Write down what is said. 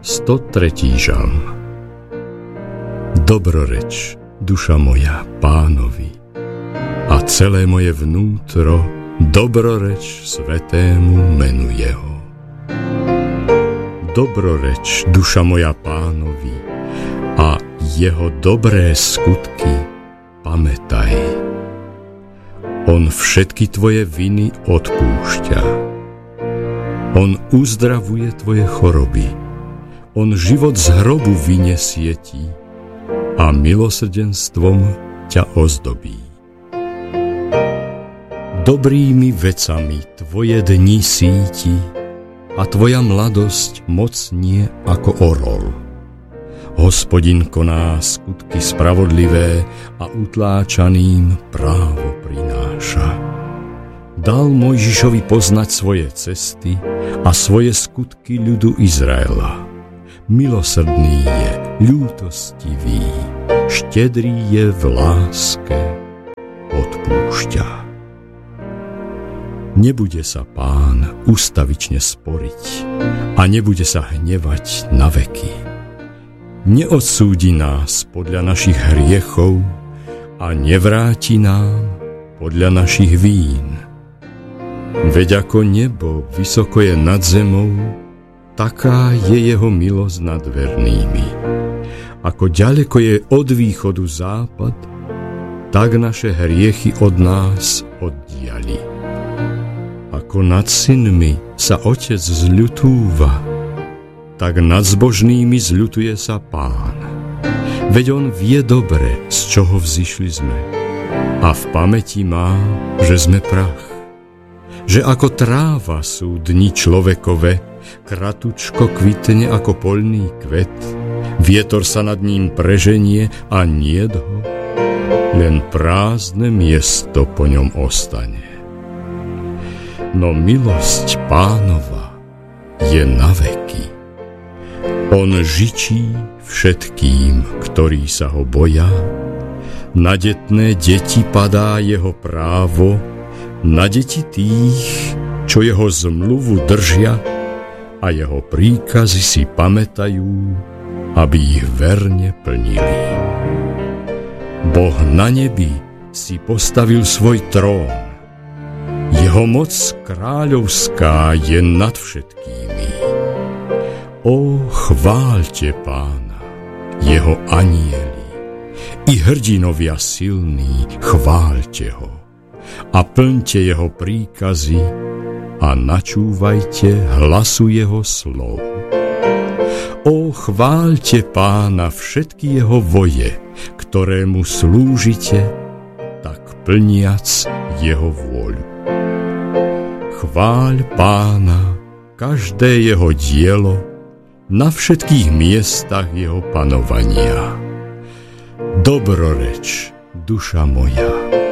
103. žalm. Dobroreč, duša moja, Pánovi, a celé moje vnútro dobroreč svätému menu jeho. Dobroreč, duša moja, Pánovi, a jeho dobré skutky pamätaj. On všetky tvoje viny odpúšťa. On uzdravuje tvoje choroby. On život z hrobu vyniesie ti a milosrdenstvom ťa ozdobí. Dobrými vecami tvoje dni síti a tvoja mladosť mocnie ako orol. Hospodin koná skutky spravodlivé a utláčaným právo prináša. Dal Mojžišovi poznať svoje cesty a svoje skutky ľudu Izraela. Milosrdný je, ľútostivý, štedrý je v láske, odpúšťa. Nebude sa Pán ustavične sporiť a nebude sa hnevať na veky. Neodsúdi nás podľa našich hriechov a nevráti nám podľa našich vín. Veď ako nebo vysoko je nad zemou, taká je jeho milosť nad vernými. Ako ďaleko je od východu západ, tak naše hriechy od nás oddiali. Ako nad synmi sa otec zľutúva, tak nad zbožnými zľutuje sa Pán. Veď on vie dobre, z čoho vzišli sme, a v pamäti má, že sme prach. Že ako tráva sú dni človekove, kratučko kvitne ako poľný kvet, vietor sa nad ním preženie a niet ho, len prázdne miesto po ňom ostane. No milosť Pánova je na veky. On žičí všetkým, ktorí sa ho boja, na detné deti padá jeho právo, na deti tých, čo jeho zmluvu držia a jeho príkazy si pamätajú, aby ich verne plnili. Boh na nebi si postavil svoj trón. Jeho moc kráľovská je nad všetkými. Ó, chváľte Pána, jeho anjeli, i hrdinovia silní, chváľte ho a plňte jeho príkazy a načúvajte hlasu jeho slov. Ó, chváľte Pána všetky jeho voje, ktorému slúžite, tak plniac jeho vôľu. Chváľ Pána každé jeho dielo na všetkých miestach jeho panovania. Dobroreč, duša moja,